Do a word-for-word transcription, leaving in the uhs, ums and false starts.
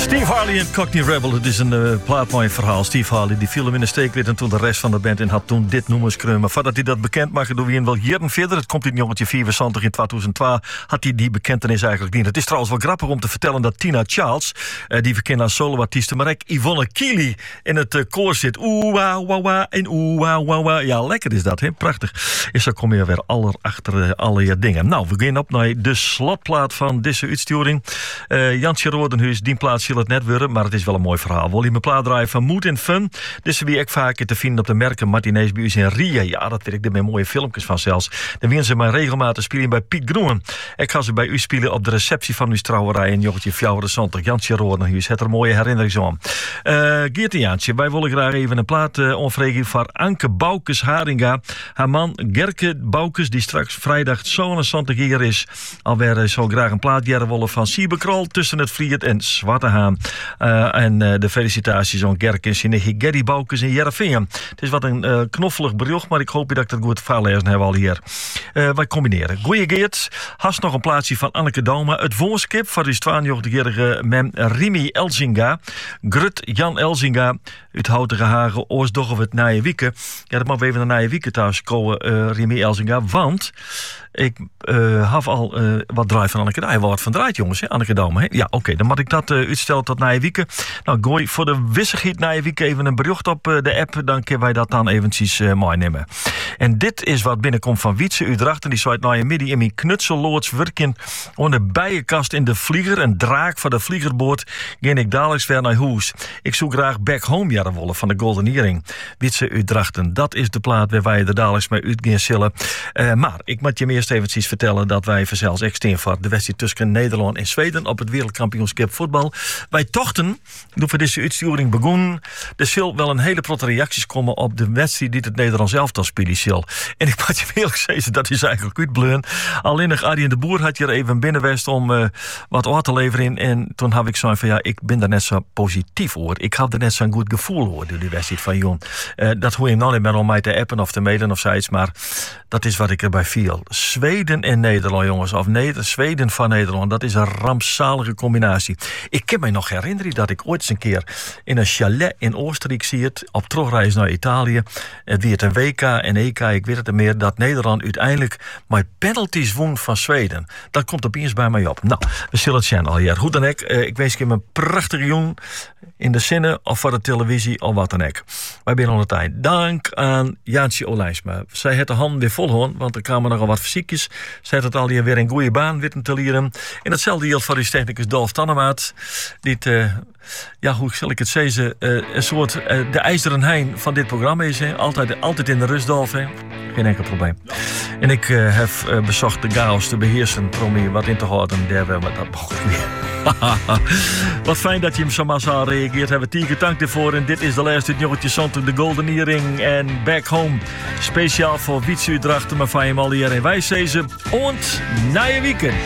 Steve Harley en Cockney Rebel. Het is een uh, plaatmooi verhaal. Steve Harley die viel hem in de steek liet en toen de rest van de band in had toen dit noemerskreun. Maar voordat hij dat bekend maakte, doen we hem wel jaren verder. Het komt in jongetje vierenzwantig in tweeduizend twee. Had hij die bekentenis eigenlijk niet. Het is trouwens wel grappig om te vertellen dat Tina Charles, uh, die we kennen als soloartieste, maar ook Yvonne Keely in het uh, koor zit. Oeh, wauw, wauw, wauw en oeh, wauw, wauw, wauw. Ja, lekker is dat, hè? Prachtig. Is dan kom je weer aller achter uh, alle dingen. Nou, we gaan op naar de slotplaat van deze uitsturing. Uh, Jansje Rodenhuis, die plaats zal het net worden, maar het is wel een mooi verhaal. Wil je mijn plaat draaien van Mood and Fun? Dus wie ik vaak te vinden op de merken Martinez bij u in Ria. Ja, dat weet ik, er met mooie filmpjes van zelfs. Dan winnen ze maar regelmatig spelen bij Piet Groen. Ik ga ze bij u spelen op de receptie van uw trouwerij in Joggetje vijfenzontig. Jansje Rodenhuis, het er een mooie herinnering aan. Uh, Geert en Jansje, wij willen graag even een plaat uh, onvregen voor Anke Boukes Haringa. Haar man Gerke Boukes, die straks vrijdag zevenenzontig jaar is. Alweer uh, zo graag een plaat jaren willen van Siebekrol tussen het Vliet en Zwarte Haan. Uh, en uh, de felicitaties aan Gerke en Sinnige Gerry Boukes in Jereveen. Het is wat een uh, knoffelig bericht, maar ik hoop dat ik dat goed voorlezen heb al hier. Uh, wij combineren. Goeie Geert, hast nog een plaatsje van Anneke Doma. Het woonskip van die tweeënjochtigjarige mem Rimi Elzinga. Grut Jan Elzinga. Uit Houtige Hagen, oorstdoggen we het naaie wieken. Ja, dat mag we even naar naaie wieken thuis komen, uh, Rimi Elzinga. Want ik uh, heb al uh, wat draai van Anneke. Hij wordt van draait, jongens, hè? Anneke Dome. Hè? Ja, oké, okay, dan moet ik dat uh, uitstellen tot naaie wieken. Nou, gooi voor de wissigheid naaie wieken even een bericht op uh, de app. Dan kunnen wij dat dan eventjes uh, mooi nemen. En dit is wat binnenkomt van Wietse Utrecht. En die zei nou je midden in mijn knutseloods werken onder de bijenkast in de vlieger. Een draak van de vliegerboord. Ging ik dadelijk weer naar huis. Ik zoek graag Back Home jaren wollen van de Golden Earring. Wietse Utrechten. Dat is de plaat waar wij er dadelijk mee uitgaan zullen. Uh, maar ik moet je eerst eventjes vertellen dat wij verzels extern voor de wedstrijd tussen Nederland en Zweden op het wereldkampioenschap voetbal. Wij tochten, toen we deze uitsturing begonnen, er zal wel een hele grote reacties komen op de wedstrijd die het Nederlands elftal spelen zal. En ik moet je eerlijk zeggen, dat is eigenlijk uitbleun. Alleen nog Arjen de Boer had hier even binnenwest om uh, wat oor te leveren. En toen heb ik zo van ja, ik ben daar net zo positief over. Ik had er net zo'n goed gevoel over door die wedstrijd van Jon. Uh, dat hoor je nou niet meer om mij te appen of te mailen of zoiets, maar dat is wat ik erbij viel. Zweden en Nederland, jongens. Of Neder- Zweden van Nederland. Dat is een rampzalige combinatie. Ik kan me nog herinneren dat ik ooit eens een keer in een chalet in Oostenrijk zie het. Op terugreis naar Italië. Het werd een W K en E K, ik weet het er meer. Dat Nederland uiteindelijk met penalties won van Zweden. Dat komt opeens bij mij op. Nou, we zullen het zien al hier. Hoe dan ook. Uh, ik wens je een prachtige jongen. In de zinnen of voor de televisie of wat dan ook. Wij zijn aan het eind. Dank aan Jansje Olijsma. Zij heeft de hand weer vol hoor, want er kwamen nogal wat fysiekjes. Zij had het al hier weer een goede baan weten te leren. En datzelfde geldt voor die technicus Dolf Tannemaat. Die uh, ja, hoe zal ik het zeggen, uh, een soort uh, de ijzeren hein van dit programma is. Hè. Altijd, altijd in de rust, Dolf. Hè. Geen enkel probleem. En ik uh, heb uh, bezocht de chaos te beheersen. Probeer wat in te houden. Daar we wat dat. Wat fijn dat je hem zo massaal reageert. Hebben we gedankt ervoor. En dit is de laatste jongetje zondag de Golden Earring en Back Home. Speciaal voor Wietse Utrecht. Maar van je hem al hier. En wij zeggen, ont na je weekend.